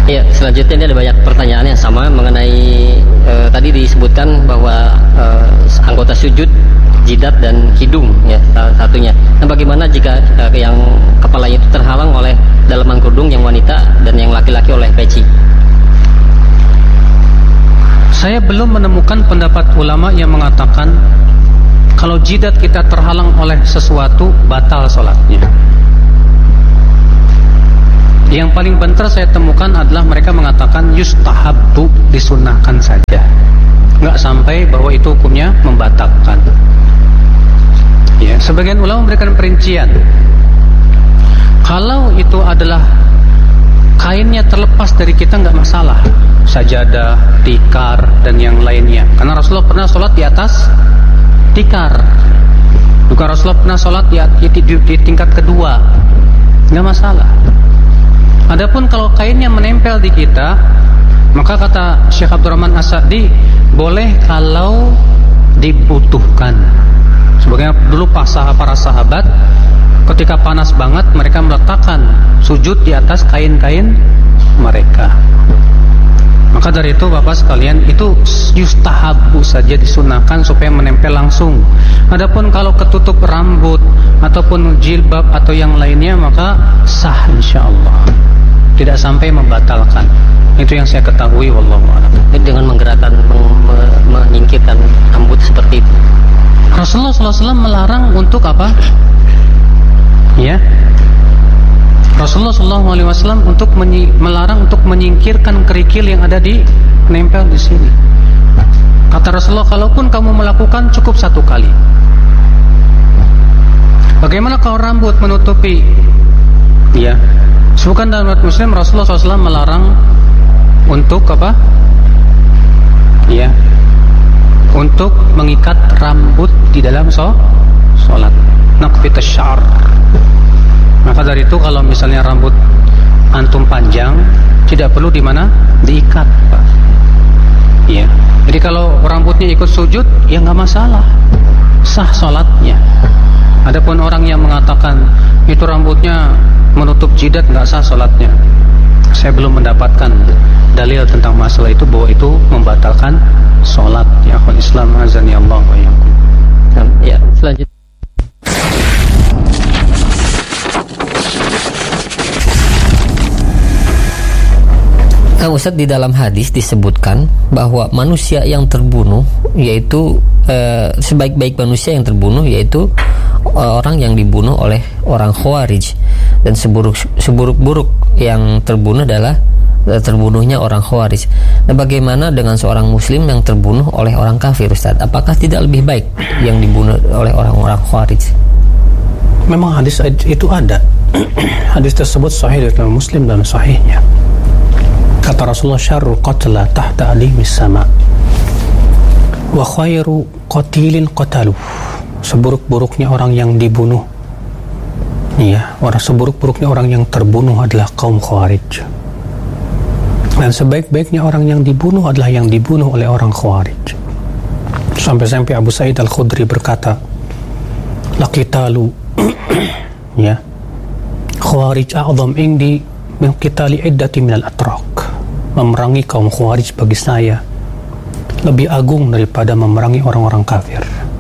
Ya, selanjutnya ini ada banyak pertanyaan yang sama mengenai tadi disebutkan bahwa anggota sujud, jidat dan hidung ya salah satunya. Nah, bagaimana jika yang kepalanya itu terhalang oleh dalaman kerudung yang wanita dan yang laki-laki oleh peci? Saya belum menemukan pendapat ulama yang mengatakan kalau jidat kita terhalang oleh sesuatu batal sholatnya. Yang paling bentar saya temukan adalah mereka mengatakan yustahabbu, disunahkan saja, nggak sampai bahwa itu hukumnya membatalkan. Ya, sebagian ulama memberikan perincian. Kalau itu adalah kainnya terlepas dari kita nggak masalah, sajadah, tikar dan yang lainnya. Karena Rasulullah pernah sholat di atas tikar. Juga Rasulullah pernah sholat di tingkat kedua, nggak masalah. Adapun kalau kainnya menempel di kita, maka kata Syekh Abdurrahman As-Sa'di, boleh kalau dibutuhkan. Sebagaimana dulu para sahabat ketika panas banget mereka meletakkan sujud di atas kain-kain mereka. Maka dari itu Bapak sekalian, itu yustahabu saja, disunahkan supaya menempel langsung. Adapun kalau ketutup rambut ataupun jilbab atau yang lainnya, maka sah insyaallah, tidak sampai membatalkan. Itu yang saya ketahui, wallahu a'lam. Dengan menggerakkan menyingkirkan rambut seperti itu. Rasulullah SAW melarang untuk apa? Ya, Rasulullah SAW untuk melarang untuk menyingkirkan kerikil yang ada di nempel di sini. Kata Rasulullah, kalaupun kamu melakukan cukup satu kali. Bagaimana kalau rambut menutupi? Ya, bukan dalam umat Muslim Rasulullah SAW melarang untuk apa? Ya, untuk mengikat rambut di dalam sholat. Naqfit asy-sya'r. Maka dari itu kalau misalnya rambut antum panjang, tidak perlu di mana? Diikat, Pak. Ya. Jadi kalau rambutnya ikut sujud, ya nggak masalah, sah sholatnya. Adapun orang yang mengatakan itu rambutnya menutup jidat, nggak sah sholatnya, saya belum mendapatkan dalil tentang masalah itu bahwa itu membatalkan sholat. Ya akhwal Islam, azani Allah wa iyyakum. Ya, selanjutnya. Ustaz, di dalam hadis disebutkan bahwa manusia yang terbunuh yaitu sebaik-baik manusia yang terbunuh yaitu orang yang dibunuh oleh orang Khawarij, dan seburuk-buruk yang terbunuh adalah terbunuhnya orang Khawarij. Nah, bagaimana dengan seorang muslim yang terbunuh oleh orang kafir, Ustaz? Apakah tidak lebih baik yang dibunuh oleh orang-orang Khawarij? Memang hadis itu ada. Hadis tersebut sahih dalam Muslim dan sahihnya. Kata Rasulullah, syarrul qatla tahta alimis sama wa khairu qatilin qataluh. Seburuk-buruknya orang yang dibunuh, ya, seburuk-buruknya orang yang terbunuh adalah kaum Khawarij. Dan sebaik-baiknya orang yang dibunuh adalah yang dibunuh oleh orang Khawarij. Sampai-sampai Abu Sa'id Al-Khudri berkata, laqitalu ya Khawarij a'zam indi min qitali iddati minal atrak. Memerangi kaum Khawarij bagi saya lebih agung daripada memerangi orang-orang kafir.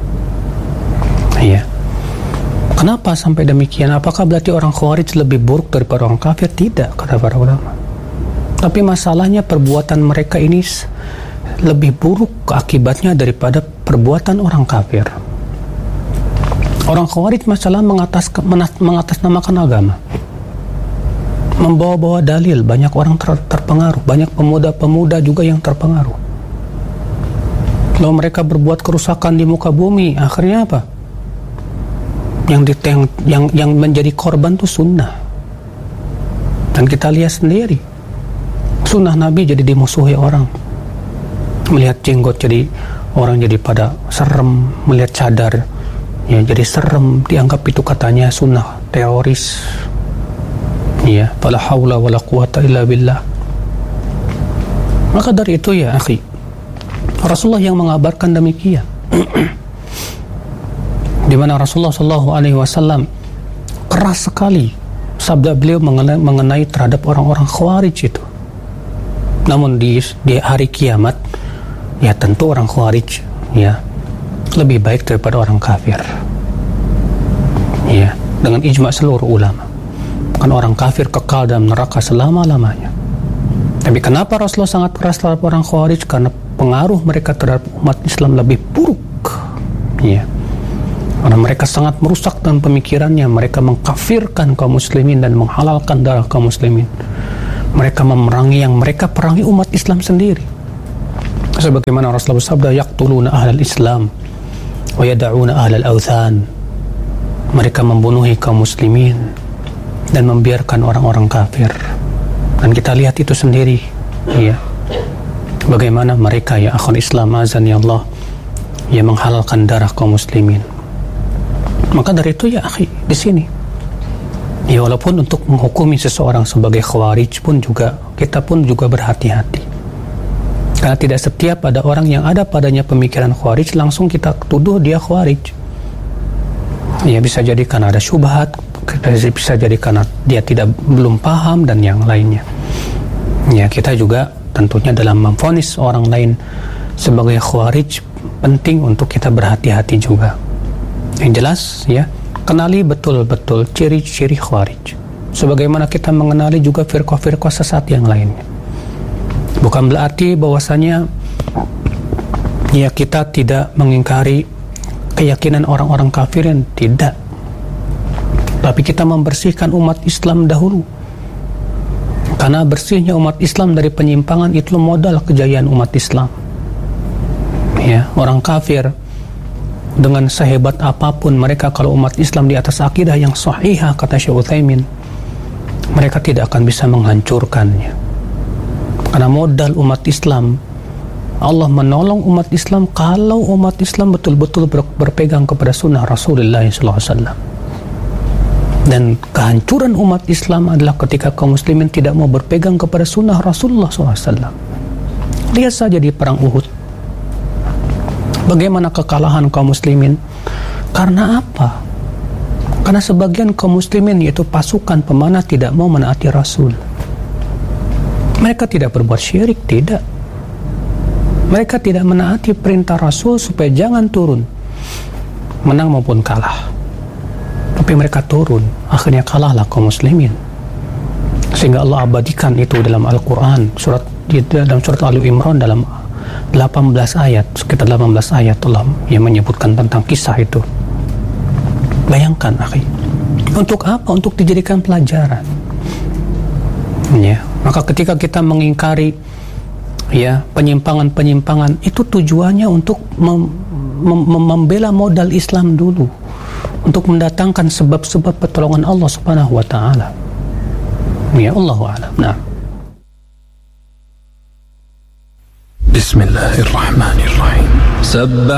Iya. Kenapa sampai demikian? Apakah berarti orang Khawarij lebih buruk daripada orang kafir? Tidak, kata para ulama. Tapi masalahnya perbuatan mereka ini lebih buruk akibatnya daripada perbuatan orang kafir. Orang Khawarij masalah mengatasnamakan agama, membawa-bawa dalil, banyak orang terpengaruh, banyak pemuda-pemuda juga yang terpengaruh. Kalau mereka berbuat kerusakan di muka bumi, akhirnya apa? Yang menjadi korban itu sunnah. Dan kita lihat sendiri, sunnah Nabi jadi dimusuhi orang. Melihat jenggot jadi orang jadi pada serem, melihat cadar ya jadi serem, dianggap itu katanya sunnah teroris. Ya, fala haula wala quwata illa billah. Maka dari itu ya akhi, Rasulullah yang mengabarkan demikian. Di mana Rasulullah SAW keras sekali sabda beliau mengenai terhadap orang-orang Khawarij itu. Namun di hari kiamat, ya tentu orang Khawarij ya lebih baik daripada orang kafir. Ya, dengan ijma seluruh ulama. Kan orang kafir kekal dalam neraka selama-lamanya. Tapi kenapa Rasulullah sangat keras terhadap orang Khawarij? Karena pengaruh mereka terhadap umat Islam lebih buruk. Ya. Karena mereka sangat merusak dengan pemikirannya. Mereka mengkafirkan kaum muslimin dan menghalalkan darah kaum muslimin. Mereka memerangi yang mereka perangi umat Islam sendiri. Sebagaimana Rasulullah bersabda, yaqtuluna ahlal Islam wa yada'una ahlal awthan. Mereka membunuhi kaum muslimin dan membiarkan orang-orang kafir. Dan kita lihat itu sendiri, ya. Bagaimana mereka, ya akhul Islam azani Allah, yang menghalalkan darah kaum muslimin. Maka dari itu, ya akhi, di sini, ya walaupun untuk menghukumi seseorang sebagai Khawarij pun juga, kita pun juga berhati-hati. Karena tidak setiap ada orang yang ada padanya pemikiran Khawarij langsung kita tuduh dia Khawarij. Ya bisa jadi karena ada syubhat, bisa jadi karena dia belum paham dan yang lainnya. Ya kita juga tentunya dalam memvonis orang lain sebagai Khawarij penting untuk kita berhati-hati juga. Yang jelas ya, kenali betul-betul ciri-ciri Khawarij. Sebagaimana kita mengenali juga firqah-firqah sesat yang lainnya. Bukan berarti bahwasanya ya kita tidak mengingkari keyakinan orang-orang kafirin, tidak. Tapi kita membersihkan umat Islam dahulu. Karena bersihnya umat Islam dari penyimpangan itu modal kejayaan umat Islam. Ya, orang kafir dengan sehebat apapun mereka, kalau umat Islam di atas akidah yang sahihah, kata Syekh Utsaimin, mereka tidak akan bisa menghancurkannya. Karena modal umat Islam, Allah menolong umat Islam kalau umat Islam betul-betul berpegang kepada sunnah Rasulullah SAW. Dan kehancuran umat Islam adalah ketika kaum muslimin tidak mau berpegang kepada sunnah Rasulullah SAW. Lihat saja di perang Uhud, bagaimana kekalahan kaum muslimin. Karena apa? Karena sebagian kaum muslimin, yaitu pasukan pemanah, tidak mau menaati Rasul. Mereka tidak berbuat syirik, tidak. Mereka tidak menaati perintah Rasul supaya jangan turun, menang maupun kalah. Tapi mereka turun, akhirnya kalahlah kaum muslimin. Sehingga Allah abadikan itu dalam Al-Quran, dalam surat Al-Imran, dalam 18 ayat, sekitar 18 ayat Allah yang menyebutkan tentang kisah itu. Bayangkan, akhi. Untuk apa? Untuk dijadikan pelajaran. Ya, maka ketika kita mengingkari ya penyimpangan-penyimpangan, itu tujuannya untuk membela modal Islam dulu, untuk mendatangkan sebab-sebab pertolongan Allah Subhanahu wa taala. Ya, Allahu a'lam. Nah. Bismillahirrahmanirrahim.